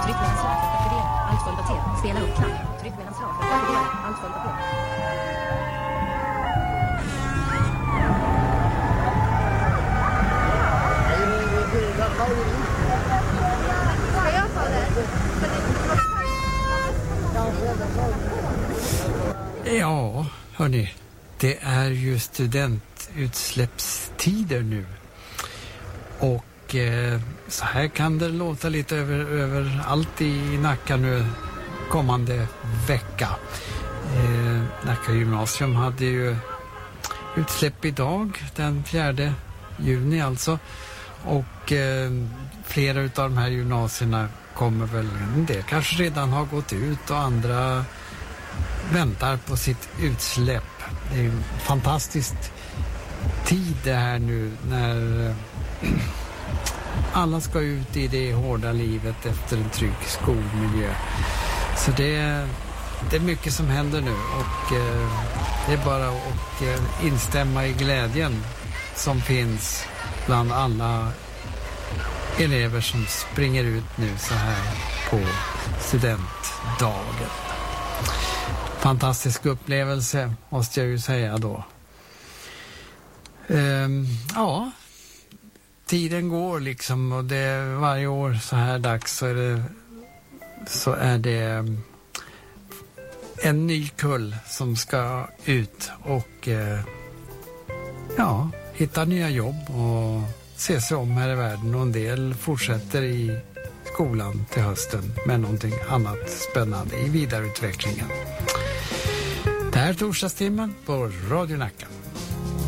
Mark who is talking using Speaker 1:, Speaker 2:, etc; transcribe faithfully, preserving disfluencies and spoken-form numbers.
Speaker 1: Tryck vänster för att aktivera. Allt följt av T. Spela upp knapp. Tryck vänster för att aktivera. Allt följt av P.
Speaker 2: Ska jag ta det?
Speaker 3: Ja, hörni. Det är ju studentutsläppstider nu. Och eh, så här kan det låta lite över, över allt i Nacka nu kommande vecka. Eh, Nacka gymnasium hade ju utsläpp idag, den fjärde juni alltså. Och eh, flera av de här gymnasierna kommer väl, det kanske redan har gått ut och andra väntar på sitt utsläpp. Det är en fantastisk tid det här nu när eh, alla ska ut i det hårda livet efter en trygg skolmiljö. Så det är, det är mycket som händer nu och eh, det är bara att eh, instämma i glädjen som finns bland alla elever som springer ut nu så här på studentdagen. Fantastisk upplevelse måste jag ju säga då. Ehm, ja, tiden går liksom och det varje år så här dags så är det, så är det en ny kull som ska ut och eh, ja, hitta nya jobb och se sig om här i världen och en del fortsätter i skolan till hösten med någonting annat spännande i vidareutvecklingen. Det här är torsdagstimmen på Radio Nacka.